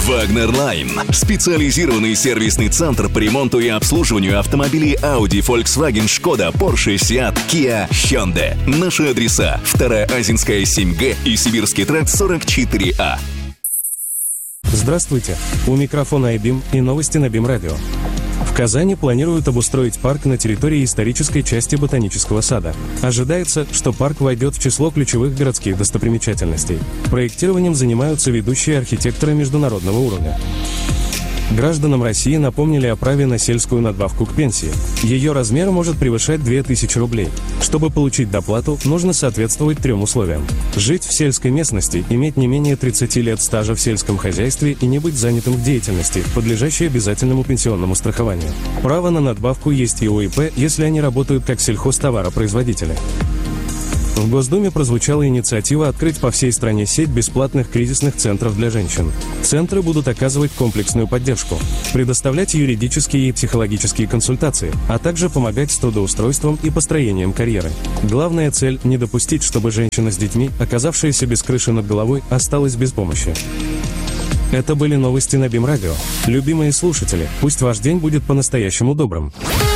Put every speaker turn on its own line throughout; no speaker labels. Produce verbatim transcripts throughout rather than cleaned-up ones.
Вагнер Лайн. Специализированный сервисный центр по ремонту и обслуживанию автомобилей Audi, Volkswagen, Skoda, Porsche, Seat, Kia, Hyundai. Наши адреса: Вторая Азинская, семь Г и Сибирский тракт, сорок четыре А.
Здравствуйте. У микрофона Айбим и новости на БИМ-радио. В Казани планируют обустроить парк на территории исторической части Ботанического сада. Ожидается, что парк войдет в число ключевых городских достопримечательностей. Проектированием занимаются ведущие архитекторы международного уровня. Гражданам России напомнили о праве на сельскую надбавку к пенсии. Ее размер может превышать две тысячи рублей. Чтобы получить доплату, нужно соответствовать трем условиям. Жить в сельской местности, иметь не менее тридцати лет стажа в сельском хозяйстве и не быть занятым в деятельности, подлежащей обязательному пенсионному страхованию. Право на надбавку есть и у ИП, если они работают как сельхозтоваропроизводители. В Госдуме прозвучала инициатива открыть по всей стране сеть бесплатных кризисных центров для женщин. Центры будут оказывать комплексную поддержку, предоставлять юридические и психологические консультации, а также помогать с трудоустройством и построением карьеры. Главная цель – не допустить, чтобы женщина с детьми, оказавшаяся без крыши над головой, осталась без помощи. Это были новости на БИМ-радио. Любимые слушатели, пусть ваш день будет по-настоящему добрым.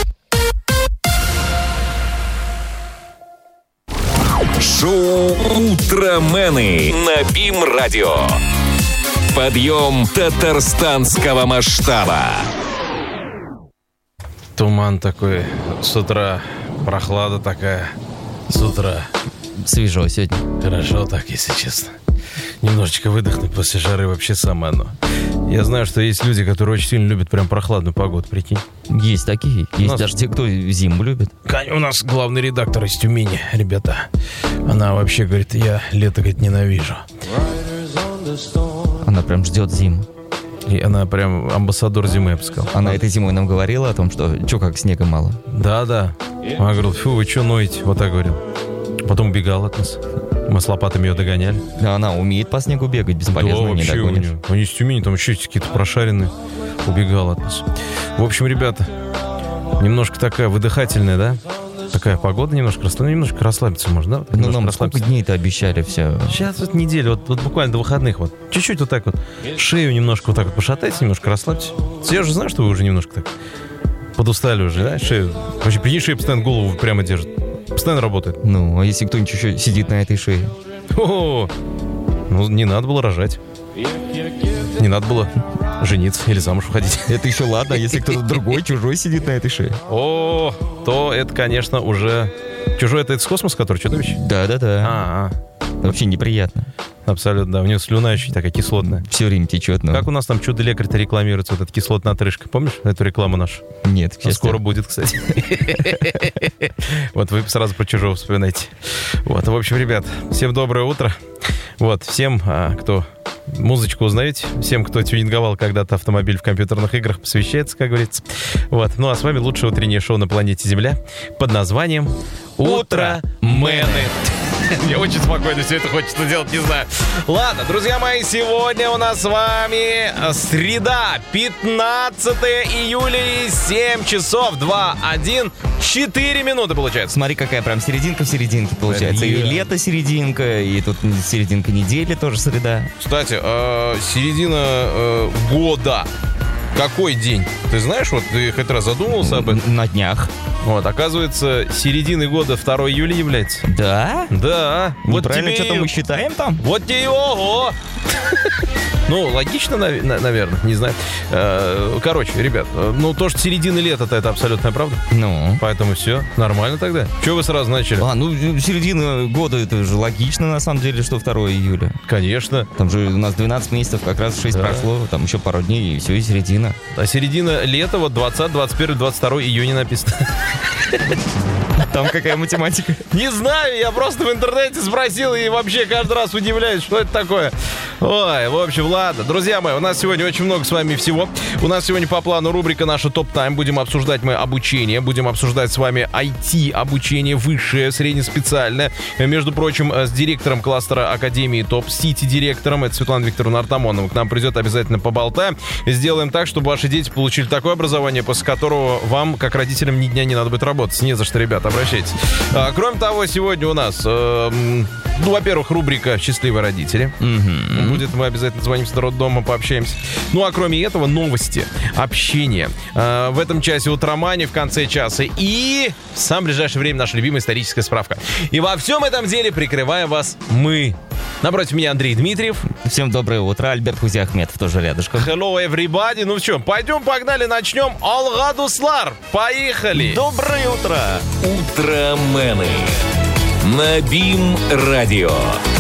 Шоу «Утромены» на БИМ-радио. Подъем татарстанского масштаба.
Туман такой с утра, прохлада такая с утра.
Свежо сегодня.
Хорошо так, если честно. Немножечко выдохнуть после жары вообще самое оно. Я знаю, что есть люди, которые очень сильно любят прям прохладную погоду, прикинь.
Есть такие. Есть
нас...
даже те, кто зиму любит.
У нас главный редактор из Тюмени, ребята. Она вообще говорит, я лето, говорит, ненавижу.
Она прям ждет зиму.
И она прям амбассадор зимы, я бы сказал.
Она этой зимой нам говорила о том, что чё как снега мало.
Да-да. Она говорила, фу, вы чё ноете? Вот так говорил. Потом убегал от нас. Мы с лопатами ее догоняли.
Да, она умеет по снегу бегать, бесполезно,
да,
не догонишь.
Они из Тюмени, там еще какие-то прошаренные. Убегал от нас. В общем, ребята, немножко такая выдыхательная, да? Такая погода немножко, ну, немножко расслабиться можно, да?
Ну, нам сколько дней-то обещали все.
Сейчас вот неделя, вот, вот буквально до выходных вот. Чуть-чуть вот так вот. Шею немножко вот так вот пошатайте, немножко расслабьтесь. Я же знаю, что вы уже немножко так подустали уже, да? Шею. Вообще, прикинь, шея постоянно голову прямо держит. Постоянно работает.
Ну, а если кто-нибудь еще сидит на этой шее?
О, ну не надо было рожать. Не надо было жениться или замуж выходить.
Это еще ладно, а если кто-то другой, чужой сидит на этой шее?
О, то это, конечно, уже... Чужой — это из космоса, который чудовище?
Да-да-да.
А-а.
Вообще неприятно.
Абсолютно, да. У него слюна еще такая кислотная.
Все время течет. Но...
Как у нас там чудо-лекарь-то рекламируется, вот эта кислотная отрыжка. Помнишь эту рекламу нашу?
Нет, к счастью.
Скоро будет, кстати. Вот вы сразу про чужого вспоминайте. Вот, в общем, ребят, всем доброе утро. Вот, всем, кто музычку узнаете, всем, кто тюнинговал когда-то автомобиль в компьютерных играх, посвящается, как говорится. Вот, ну а с вами лучшее утреннее шоу на планете Земля под названием «Утромены». Мне очень спокойно все это хочется делать, не знаю. Ладно, друзья мои, сегодня у нас с вами среда, пятнадцатое июля, семь часов, два, один, четыре минуты получается.
Смотри, какая прям серединка в серединке получается. И лето серединка, и тут серединка недели тоже среда.
Кстати, э, середина э, года. Какой день? Ты знаешь, вот ты хоть раз задумывался об этом?
На днях.
Вот, оказывается, серединой года второго июля является.
Да?
Да.
Вот правильно, что-то мы считаем там?
Вот тебе ого! Ну, логично, наверное, не знаю. Короче, ребят, ну то, что середина лета-то это абсолютная правда.
Ну.
Поэтому все, нормально тогда. Чего вы сразу начали?
А, ну, середина года, это же логично, на самом деле, что второго июля.
Конечно.
Там же у нас двенадцать месяцев, как раз шесть да. прошло, там еще пару дней, и все, и середина.
А середина лета, вот двадцатого, двадцать первого, двадцать второго июня написано.
Там какая математика?
Не знаю, я просто в интернете спросил и вообще каждый раз удивляюсь, что это такое. Ой, в общем, ладно. Друзья мои, у нас сегодня очень много с вами всего. У нас сегодня по плану рубрика наша топ-тайм. Будем обсуждать мы обучение. Будем обсуждать с вами ай ти-обучение высшее, среднеспециальное. Между прочим, с директором кластера Академии ТОП, Сити-директором, это Светлана Викторовна Артамонова, к нам придет, обязательно поболтаем. Сделаем так, чтобы ваши дети получили такое образование, после которого вам, как родителям, ни дня не надо будет работать. Не за что, ребята, обращайтесь. А, кроме того, сегодня у нас, э, ну, во-первых, рубрика «Счастливые родители».
Mm-hmm.
будет. Мы обязательно звонимся до роддома, пообщаемся. Ну, а кроме этого, новости, общение. Э, в этом часе утромани, в конце часа. И в самое ближайшее время наша любимая историческая справка. И во всем этом деле прикрываем вас мы. Напротив меня Андрей Дмитриев.
Всем доброе утро. Альберт Хузиахметов тоже рядышком.
Hello, everybody. Ну что, пойдем, погнали, начнем. Алгадуслар. Поехали.
Доброе утро.
Утромены на БИМ-радио.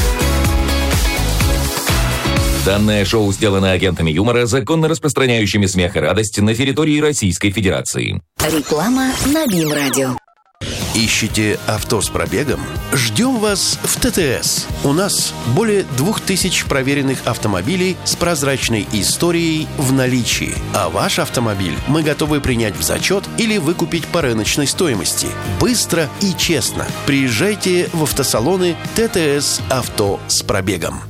Данное шоу сделано агентами юмора, законно распространяющими смех и радость на территории Российской Федерации.
Реклама на БИМ-радио.
Ищете авто с пробегом? Ждем вас в ТТС. У нас более двух тысяч проверенных автомобилей с прозрачной историей в наличии. А ваш автомобиль мы готовы принять в зачет или выкупить по рыночной стоимости. Быстро и честно. Приезжайте в автосалоны ТТС «Авто с пробегом».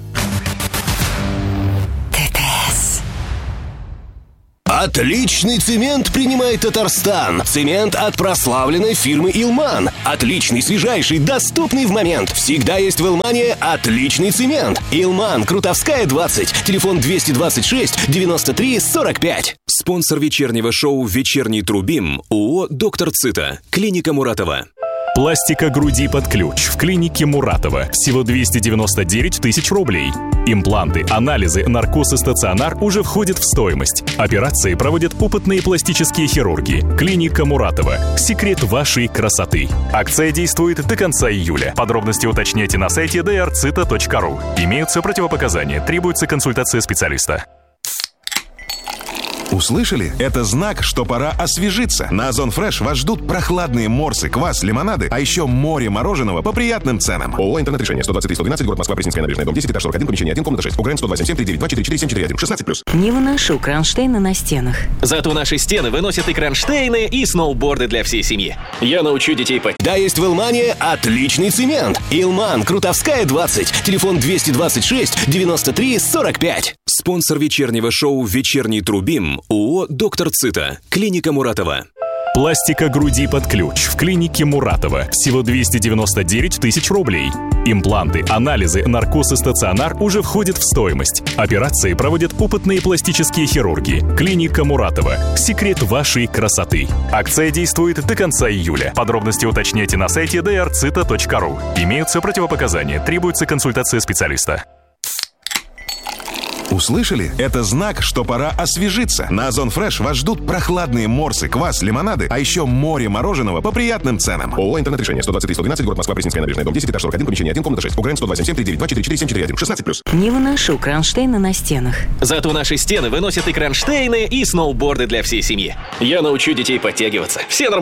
Отличный цемент принимает Татарстан. Цемент от прославленной фирмы «Илман». Отличный, свежайший, доступный в момент. Всегда есть в «Илмане» отличный цемент. «Илман», Крутовская, двадцать. Телефон двести двадцать шесть девяносто три сорок пять.
Спонсор вечернего шоу «Вечерний Трубим» ООО «Доктор Цита». Клиника Муратова.
Пластика груди под ключ в клинике Муратова. Всего двести девяносто девять тысяч рублей. Импланты, анализы, наркоз и стационар уже входят в стоимость. Операции проводят опытные пластические хирурги. Клиника Муратова. Секрет вашей красоты. Акция действует до конца июля. Подробности уточняйте на сайте ди ар цита точка ру. Имеются противопоказания. Требуется консультация специалиста.
Услышали? Это знак, что пора освежиться. На Озон Фреш вас ждут прохладные морсы, квас, лимонады, а еще море мороженого по приятным ценам. ООО «Интернет-решение». сто двадцать три сто двенадцать, город Москва, Пресненская набережная, дом десять, этаж сорок один, помещение один, комната шесть. УГРН сто два семь семь три девять два четыре четыре семь четыре один. шестнадцать плюс.
Не выношу кронштейны на стенах.
Зато наши стены выносят и кронштейны, и сноуборды для всей семьи. Я научу детей по...
Да, есть в «Илмане» отличный цемент. «Илман», Крутовская, двадцать. Телефон двести двадцать шесть девяносто три сорок пять.
Спонсор вечернего шоу «Вечерний Трубим» ООО «Доктор Цита». Клиника Муратова.
Пластика груди под ключ в клинике Муратова. Всего двести девяносто девять тысяч рублей. Импланты, анализы, наркоз и стационар уже входят в стоимость. Операции проводят опытные пластические хирурги. Клиника Муратова. Секрет вашей красоты. Акция действует до конца июля. Подробности уточняйте на сайте ди ар цита точка ру. Имеются противопоказания. Требуется консультация специалиста.
Услышали? Это знак, что пора освежиться. На Озон Фреш вас ждут прохладные морсы, квас, лимонады, а еще море мороженого по приятным ценам. ООО «Интернет-решение». сто двадцать три сто двенадцать, город Москва, Пресненская набережная, дом десять, этаж сорок один, помещение один, комната шесть. УГРН сто два семь семь три девять два четыре четыре семь четыре один. шестнадцать плюс.
Не выношу кронштейны на стенах.
Зато наши стены выносят и кронштейны, и сноуборды для всей семьи. Я научу детей подтягиваться. Все нормально.